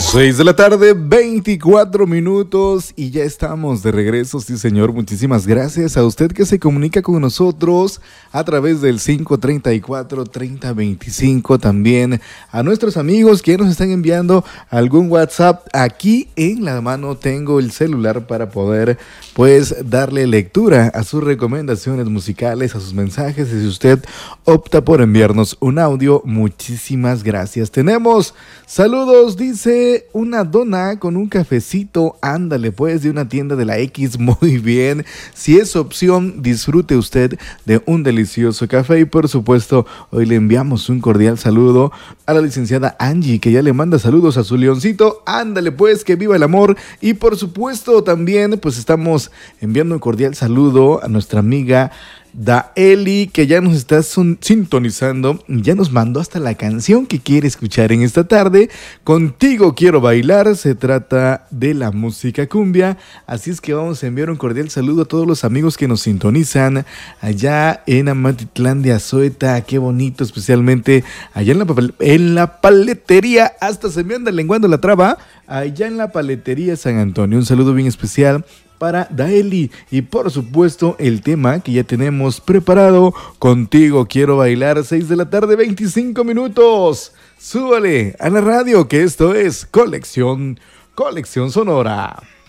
6 de la tarde, 24 minutos y ya estamos de regreso, sí señor, muchísimas gracias a usted que se comunica con nosotros a través del 534-3025, también a nuestros amigos que nos están enviando algún WhatsApp. Aquí en la mano tengo el celular para poder pues darle lectura a sus recomendaciones musicales, a sus mensajes, y si usted opta por enviarnos un audio, muchísimas gracias. Tenemos saludos, dice una dona con un cafecito, ándale pues, de una tienda de la X, muy bien. Si es opción, disfrute usted de un delicioso café y por supuesto hoy le enviamos un cordial saludo a la licenciada Angie, que ya le manda saludos a su leoncito, ándale pues, que viva el amor. Y por supuesto también pues estamos enviando un cordial saludo a nuestra amiga Daeli, que ya nos está sintonizando, ya nos mandó hasta la canción que quiere escuchar en esta tarde. Contigo quiero bailar, se trata de la música cumbia, así es que vamos a enviar un cordial saludo a todos los amigos que nos sintonizan allá en Amatitlán de Azoeta, qué bonito, especialmente allá en la paletería, hasta se me anda lenguando la traba, allá en la paletería San Antonio, un saludo bien especial para Daeli y por supuesto el tema que ya tenemos preparado, Contigo quiero bailar, 6 de la tarde, 25 minutos. Súbale a la radio que esto es Colección Sonora.